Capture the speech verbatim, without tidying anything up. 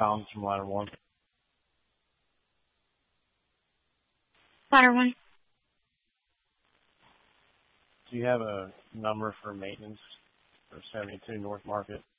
Collins from ladder one. Ladder one. Do you have a number for maintenance for seventy-two North Market?